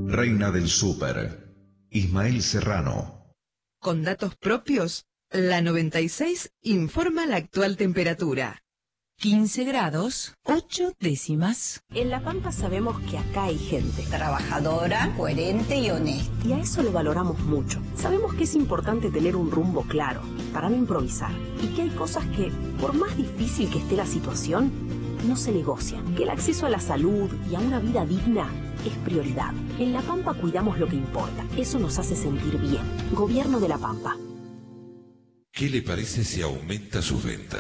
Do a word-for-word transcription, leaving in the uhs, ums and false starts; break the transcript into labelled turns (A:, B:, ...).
A: Reina del Súper, Ismael Serrano.
B: Con datos propios, la noventa y seis informa la actual temperatura.
C: quince grados, ocho décimas.
D: En La Pampa sabemos que acá hay gente
E: trabajadora, coherente y honesta.
D: Y a eso lo valoramos mucho. Sabemos que es importante tener un rumbo claro, para no improvisar. Y que hay cosas que, por más difícil que esté la situación, no se negocian. Que el acceso a la salud y a una vida digna es prioridad. En La Pampa cuidamos lo que importa. Eso nos hace sentir bien. Gobierno de La Pampa.
F: ¿Qué le parece si aumenta sus ventas?